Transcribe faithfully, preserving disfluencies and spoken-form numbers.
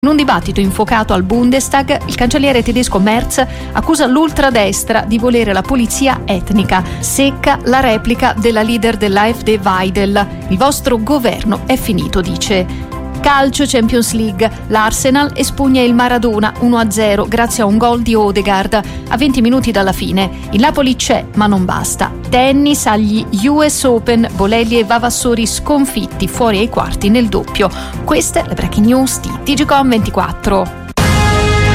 In un dibattito infuocato al Bundestag, il cancelliere tedesco Merz accusa l'ultradestra di volere la pulizia etnica. Secca la replica della leader dell'A F D Weidel. Il vostro governo è finito, dice. Calcio Champions League. L'Arsenal espugna il Maradona uno a zero grazie a un gol di Odegaard a venti minuti dalla fine. Il Napoli c'è, ma non basta. Tennis agli U S Open. Bolelli e Vavassori sconfitti fuori ai quarti nel doppio. Queste le breaking news di TGcom ventiquattro.